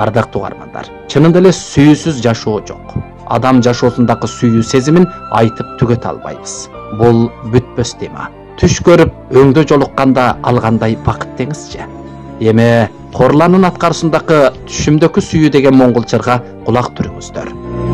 Ардактуу угармандар, чынында эле сүйүүсүз жашоо жок. Адам жашоосундагы сүйүү сезимин айтып түгөтө албайбыз. Бул бүтпөс тема. Түш көрүп, өңдө жолукканда алгандай бакыт деңизчи. Эми Хорландын аткарысындагы түшүмдөгү сүйүү деген монголчорго кулак түрүңүздөр.